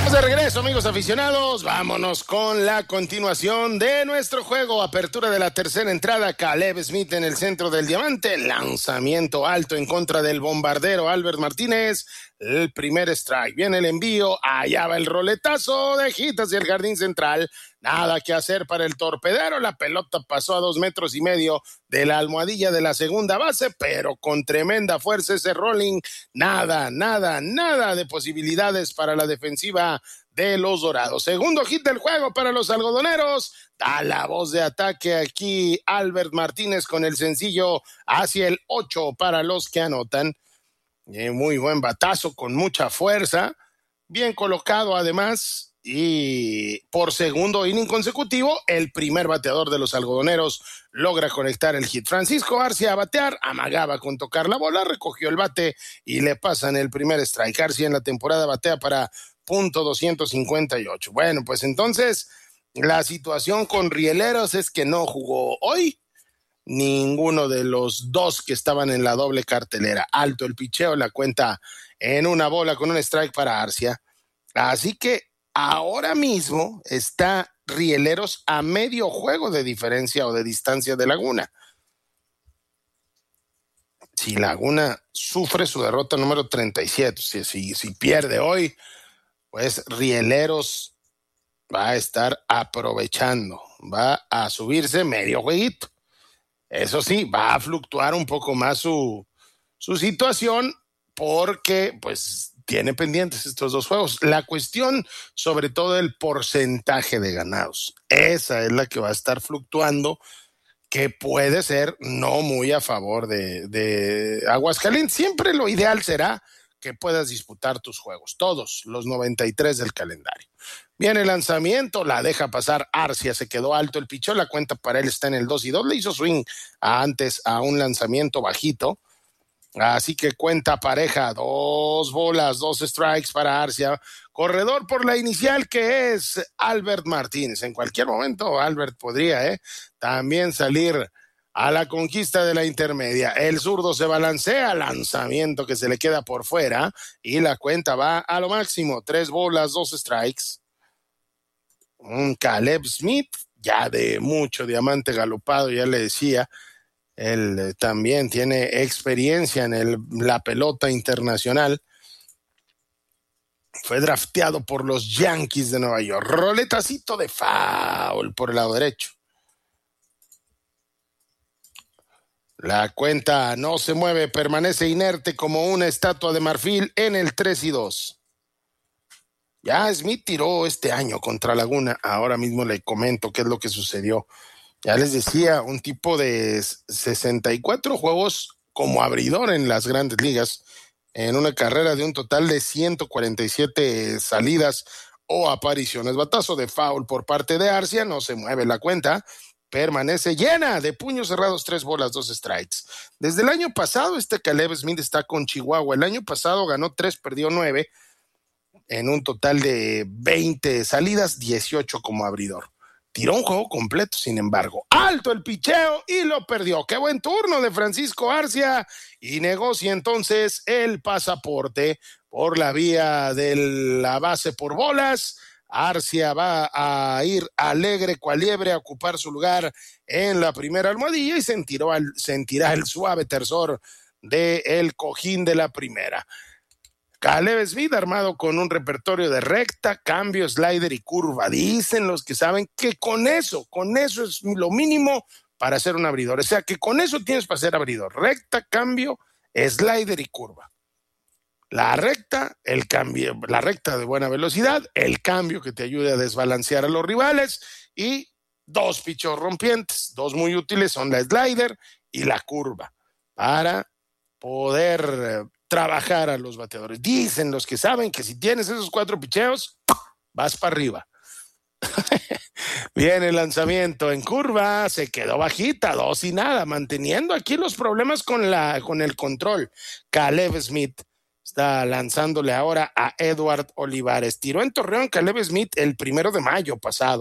De regreso, amigos aficionados, vámonos con la continuación de nuestro juego. Apertura de la tercera entrada, Caleb Smith en el centro del diamante, lanzamiento alto en contra del bombardero Albert Martínez, el primer strike, viene el envío, allá va el roletazo de hit hacia el jardín central, nada que hacer para el torpedero, la pelota pasó a 2,5 metros de la almohadilla de la segunda base, pero con tremenda fuerza ese rolling, nada de posibilidades para la defensiva de los Dorados. Segundo hit del juego para los algodoneros, da la voz de ataque aquí Albert Martínez con el sencillo hacia el 8 para los que anotan. Muy buen batazo con mucha fuerza, bien colocado además, y por segundo inning consecutivo, el primer bateador de los algodoneros logra conectar el hit. Francisco Arcia a batear, amagaba con tocar la bola, recogió el bate y le pasan el primer strike. Arcia en la temporada batea para .258. Bueno, pues entonces la situación con Rieleros es que no jugó hoy ninguno de los dos que estaban en la doble cartelera. Alto el picheo, la cuenta en 1 bola con un strike para Arcia. Así que ahora mismo está Rieleros a medio juego de diferencia o de distancia de Laguna. Si Laguna sufre su derrota número 37, si pierde hoy, pues Rieleros va a estar aprovechando, va a subirse medio jueguito. Eso sí, va a fluctuar un poco más su situación porque pues tiene pendientes estos dos juegos. La cuestión, sobre todo el porcentaje de ganados, esa es la que va a estar fluctuando, que puede ser no muy a favor de Aguascalientes. Siempre lo ideal será que puedas disputar tus juegos, todos los 93 del calendario. Viene el lanzamiento, la deja pasar Arcia, se quedó alto el pichón, la cuenta para él está en el 2-2, le hizo swing antes a un lanzamiento bajito, así que cuenta pareja, 2 bolas, 2 strikes para Arcia, corredor por la inicial que es Albert Martínez. En cualquier momento Albert podría también salir a la conquista de la intermedia. El zurdo se balancea, lanzamiento que se le queda por fuera y la cuenta va a lo máximo, 3 bolas, 2 strikes. Un Caleb Smith ya de mucho diamante galopado, ya le decía, él también tiene experiencia en la pelota internacional. Fue drafteado por los Yankees de Nueva York. Roletacito de foul por el lado derecho. La cuenta no se mueve, permanece inerte como una estatua de marfil en el 3-2. Ya Smith tiró este año contra Laguna. Ahora mismo le comento qué es lo que sucedió. Ya les decía, un tipo de 64 juegos como abridor en las grandes ligas, en una carrera de un total de 147 salidas o apariciones. Batazo de foul por parte de Arcia, no se mueve la cuenta. Permanece llena de puños cerrados, 3 bolas, 2 strikes. Desde el año pasado, Caleb Smith está con Chihuahua. El año pasado ganó 3, perdió 9, en un total de 20 salidas, 18 como abridor. Tiró un juego completo, sin embargo. Alto el picheo y lo perdió. Qué buen turno de Francisco Arcia y negocia entonces el pasaporte por la vía de la base por bolas. Arcia va a ir alegre cual liebre a ocupar su lugar en la primera almohadilla y sentirá el suave terror del cojín de la primera. Caleb Smith armado con un repertorio de recta, cambio, slider y curva. Dicen los que saben que con eso es lo mínimo para ser un abridor. O sea que con eso tienes para ser abridor. Recta, cambio, slider y curva. La recta, el cambio, la recta de buena velocidad, el cambio que te ayude a desbalancear a los rivales y 2 pichos rompientes, 2 muy útiles son la slider y la curva para poder trabajar a los bateadores. Dicen los que saben que si tienes esos 4 picheos, vas para arriba. Viene el lanzamiento en curva, se quedó bajita, 2 y nada, manteniendo aquí los problemas con el control. Caleb Smith está lanzándole ahora a Edward Olivares. Tiró en Torreón Caleb Smith el 1 de mayo pasado,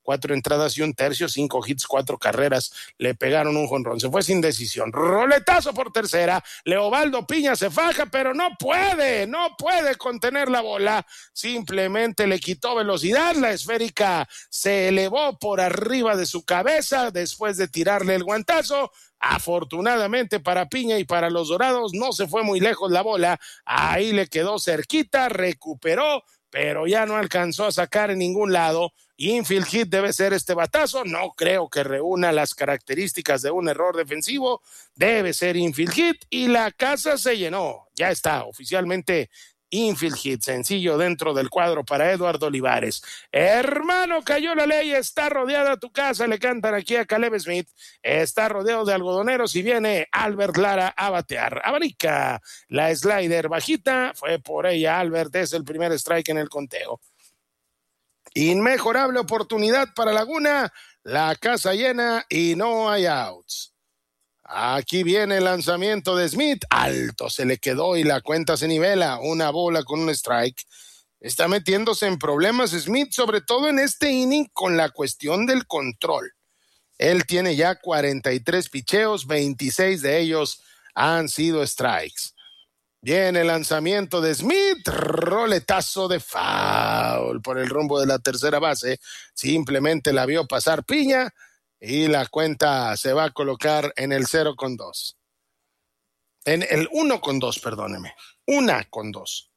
4 entradas y un tercio, 5 hits, 4 carreras, le pegaron un jonrón, se fue sin decisión, roletazo por tercera, Leobaldo Piña se faja, pero no puede contener la bola, simplemente le quitó velocidad, la esférica se elevó por arriba de su cabeza después de tirarle el guantazo. Afortunadamente para Piña y para los Dorados no se fue muy lejos la bola, ahí le quedó cerquita, recuperó, pero ya no alcanzó a sacar en ningún lado. Infield hit debe ser este batazo, no creo que reúna las características de un error defensivo, debe ser infield hit y la casa se llenó, ya está oficialmente infield hit, sencillo dentro del cuadro para Eduardo Olivares. Hermano, cayó la ley, está rodeada tu casa, le cantan aquí a Caleb Smith, está rodeado de algodoneros y viene Albert Lara a batear. Abanica la slider bajita, fue por ella Albert, es el primer strike en el conteo. Inmejorable oportunidad para Laguna, la casa llena y no hay outs. Aquí viene el lanzamiento de Smith, alto se le quedó y la cuenta se nivela, una bola con un strike. Está metiéndose en problemas Smith, sobre todo en este inning con la cuestión del control. Él tiene ya 43 picheos, 26 de ellos han sido strikes. Viene el lanzamiento de Smith, roletazo de foul por el rumbo de la tercera base, simplemente la vio pasar Piña, y la cuenta se va a colocar en el 0-2. En el 1-2, perdóneme. 1-2.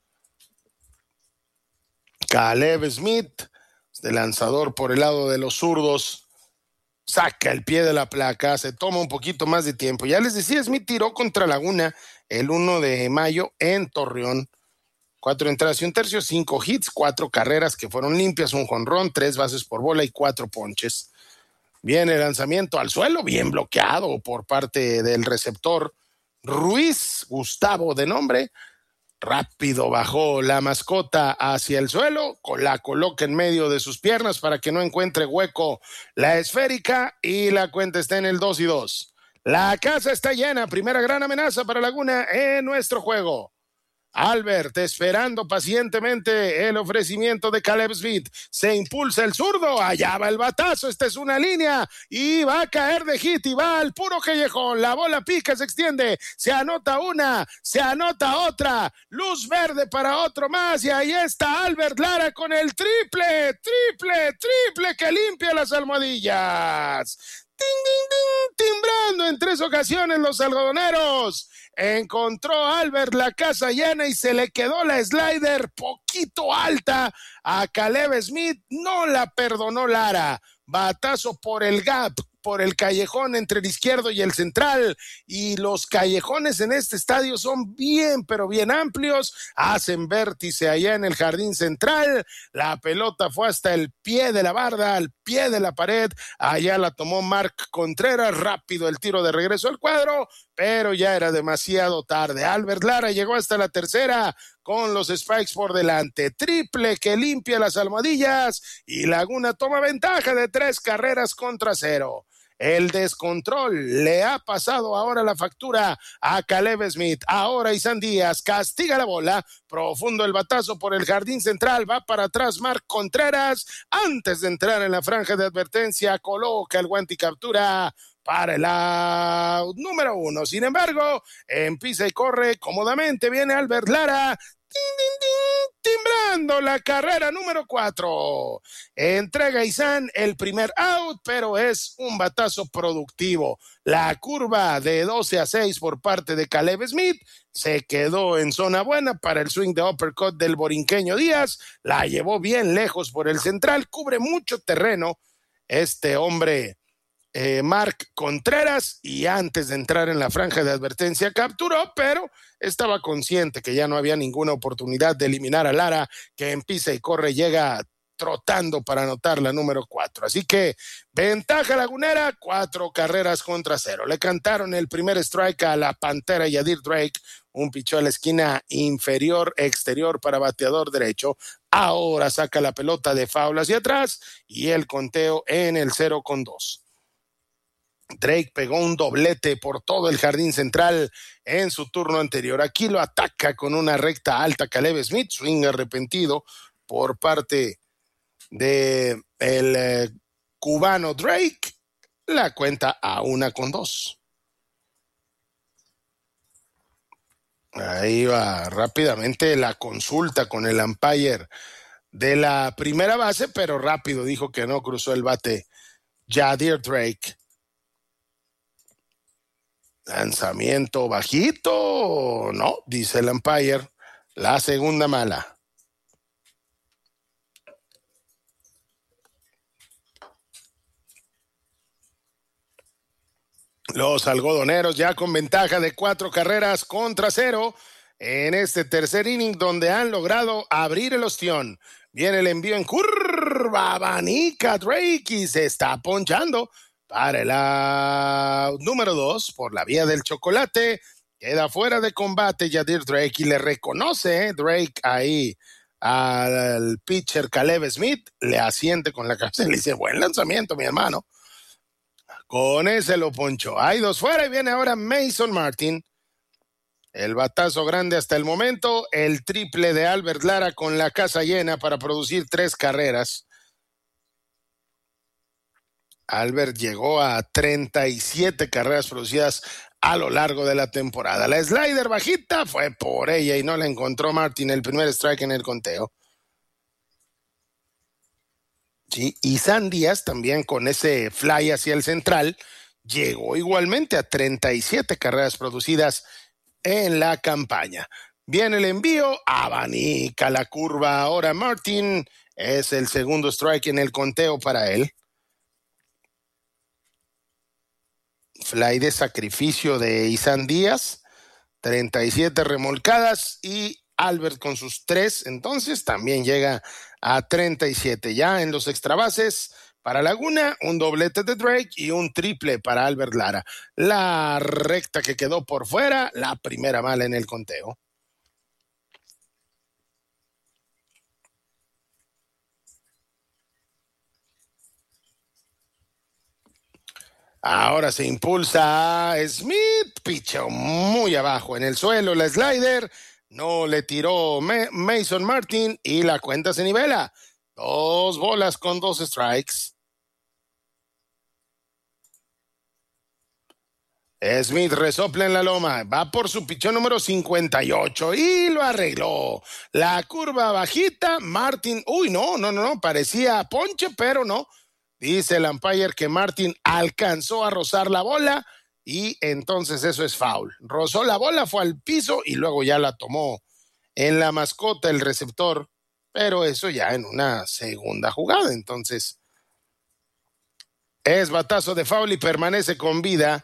Caleb Smith, de lanzador por el lado de los zurdos, saca el pie de la placa, se toma un poquito más de tiempo. Ya les decía, Smith tiró contra Laguna el 1 de mayo en Torreón. 4 entradas y un tercio, 5 hits, 4 carreras que fueron limpias, un jonrón, 3 bases por bola y 4 ponches. Viene el lanzamiento al suelo, bien bloqueado por parte del receptor Ruiz, Gustavo de nombre. Rápido bajó la mascota hacia el suelo, la coloca en medio de sus piernas para que no encuentre hueco la esférica y la cuenta está en el 2-2. La casa está llena, primera gran amenaza para Laguna en nuestro juego. Albert esperando pacientemente el ofrecimiento de Caleb Smith, se impulsa el zurdo, allá va el batazo, esta es una línea y va a caer de hit y va al puro callejón, la bola pica, se extiende, se anota una, se anota otra, luz verde para otro más y ahí está Albert Lara con el triple que limpia las almohadillas. ¡Ting, ting, ting! Timbrando en 3 ocasiones los algodoneros. Encontró Albert la casa llena y se le quedó la slider poquito alta a Caleb Smith, no la perdonó Lara, batazo por el gap, por el callejón entre el izquierdo y el central, y los callejones en este estadio son bien, pero bien amplios, hacen vértice allá en el jardín central, la pelota fue hasta el pie de la barda, al pie de la pared, allá la tomó Mark Contreras, rápido el tiro de regreso al cuadro, pero ya era demasiado tarde. Albert Lara llegó hasta la tercera con los Spikes por delante, triple que limpia las almohadillas y Laguna toma ventaja de 3-0. El descontrol le ha pasado ahora la factura a Caleb Smith. Ahora Isan Díaz castiga la bola. Profundo el batazo por el jardín central. Va para atrás Mark Contreras. Antes de entrar en la franja de advertencia, coloca el guante y captura para el out número 1. Sin embargo, en pisa y corre cómodamente viene Albert Lara. Timbrando la carrera número 4. Entrega Isan el primer out, pero es un batazo productivo. La curva de 12-6 por parte de Caleb Smith se quedó en zona buena para el swing de uppercut del borinqueño Díaz. La llevó bien lejos por el central, cubre mucho terreno este hombre Mark Contreras, y antes de entrar en la franja de advertencia capturó, pero estaba consciente que ya no había ninguna oportunidad de eliminar a Lara, que en pisa y corre llega trotando para anotar la número 4. Así que ventaja lagunera, 4-0. Le cantaron el primer strike a la Pantera Yadir Drake, un pichó a la esquina inferior exterior para bateador derecho. Ahora saca la pelota de foul hacia atrás y el conteo en el 0-2. Drake pegó un doblete por todo el jardín central en su turno anterior. Aquí lo ataca con una recta alta Caleb Smith, swing arrepentido por parte de el cubano Drake, la cuenta a 1-2. Ahí va rápidamente la consulta con el umpire de la primera base, pero rápido dijo que no cruzó el bate Yadir Drake. Lanzamiento bajito, no, dice el umpire, la segunda mala. Los algodoneros ya con ventaja de 4-0 en este tercer inning, donde han logrado abrir el ostión. Viene el envío en curva, abanica Drake y se está ponchando para el out número 2 por la vía del chocolate. Queda fuera de combate Yadir Drake y le reconoce Drake ahí al pitcher Caleb Smith, le asiente con la cabeza y le dice, buen lanzamiento, mi hermano. Con ese lo ponchó. Hay 2 fuera y viene ahora Mason Martin. El batazo grande hasta el momento, el triple de Albert Lara con la casa llena para producir 3 carreras. Albert llegó a 37 carreras producidas a lo largo de la temporada. La slider bajita fue por ella y no la encontró Martin, el primer strike en el conteo. Sí, y Isan Díaz también con ese fly hacia el central llegó igualmente a 37 carreras producidas en la campaña. Viene el envío, abanica la curva ahora Martin, es el segundo strike en el conteo para él. Fly de sacrificio de Isan Díaz, 37 remolcadas y Albert con sus 3, entonces también llega a 37. Ya en los extrabases para Laguna, un doblete de Drake y un triple para Albert Lara. La recta que quedó por fuera, la primera mala en el conteo. Ahora se impulsa Smith, pichó muy abajo en el suelo, la slider, no le tiró Mason Martin y la cuenta se nivela. 2 bolas con 2 strikes. Smith resopla en la loma, va por su pichón número 58 y lo arregló. La curva bajita, Martin, no, parecía ponche, pero no. Dice el umpire que Martin alcanzó a rozar la bola y entonces eso es foul. Rozó la bola, fue al piso y luego ya la tomó en la mascota el receptor, pero eso ya en una segunda jugada. Entonces es batazo de foul y permanece con vida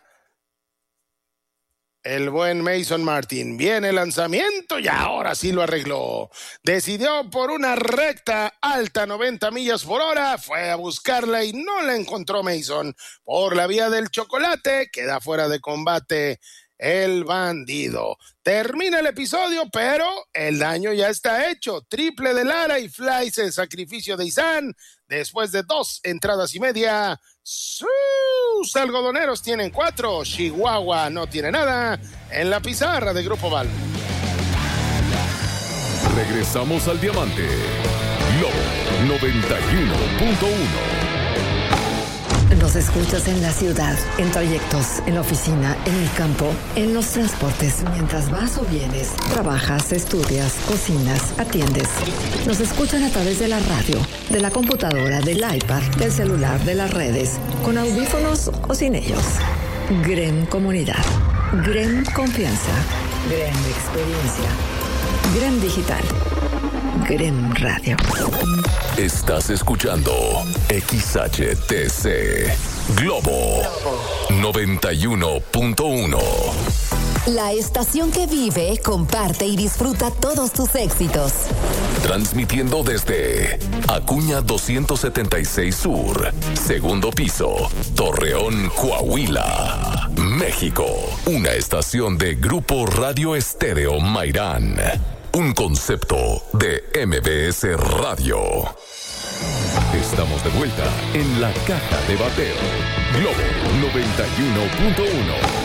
el buen Mason Martin. Viene el lanzamiento y ahora sí lo arregló. Decidió por una recta alta, 90 millas por hora. Fue a buscarla y no la encontró Mason. Por la vía del chocolate, queda fuera de combate el bandido. Termina el episodio, pero el daño ya está hecho. Triple de Lara y flies en sacrificio de Isan. Después de 2 entradas y media, sus algodoneros tienen 4, Chihuahua no tiene nada en la pizarra de Grupo Val. Regresamos al Diamante. Lobo 91.1. Nos escuchas en la ciudad, en trayectos, en la oficina, en el campo, en los transportes, mientras vas o vienes, trabajas, estudias, cocinas, atiendes. Nos escuchan a través de la radio, de la computadora, del iPad, del celular, de las redes, con audífonos o sin ellos. GREM Comunidad, GREM Confianza, GREM Experiencia, GREM Digital, GREM Radio. Estás escuchando XHTC Globo 91.1. La estación que vive, comparte y disfruta todos tus éxitos. Transmitiendo desde Acuña 276 Sur, segundo piso, Torreón, Coahuila, México. Una estación de Grupo Radio Estéreo Mairán. Un concepto de MBS Radio. Estamos de vuelta en la caja de bateo. Globo 91.1.